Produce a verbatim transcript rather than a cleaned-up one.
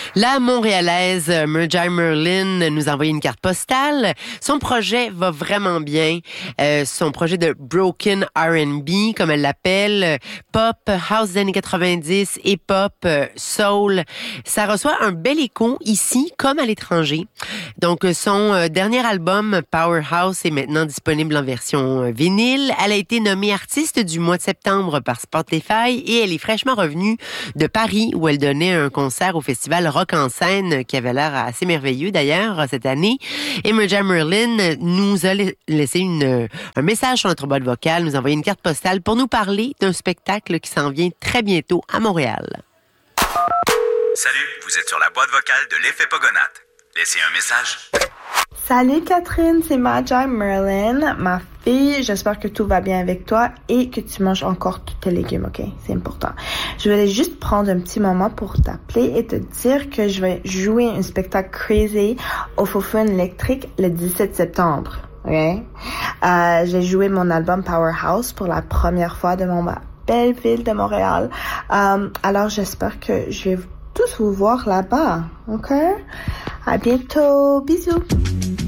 La Montréalaise Merjai Merlin nous a envoyé une carte postale. Son projet va vraiment bien. Euh, son projet de Broken R and B, comme elle l'appelle, pop, house des années quatre-vingt-dix, hip-hop, soul. Ça reçoit un bel écho ici comme à l'étranger. Donc, son dernier album, Powerhouse, est maintenant disponible en version vinyle. Elle a été nommée artiste du mois de septembre par Spotify et elle est fraîchement revenue de Paris où elle donnait un concert au festival Rock en scène qui avait l'air assez merveilleux d'ailleurs cette année. Et Merjai Merlin nous a laissé une, un message sur notre boîte vocale, nous a envoyé une carte postale pour nous parler d'un spectacle qui s'en vient très bientôt à Montréal. Salut, vous êtes sur la boîte vocale de l'Effet Pogonat. Laissez un message. Salut Catherine, c'est Merjai Merlin, ma fille. J'espère que tout va bien avec toi et que tu manges encore tous tes légumes, ok? C'est important. Je voulais juste prendre un petit moment pour t'appeler et te dire que je vais jouer un spectacle crazy au Faux-Fun électrique le dix-sept septembre, ok? Euh, j'ai joué mon album Powerhouse pour la première fois de mon belle ville de Montréal. Euh, alors j'espère que je vais tous vous voir là-bas, ok? À bientôt, bisous!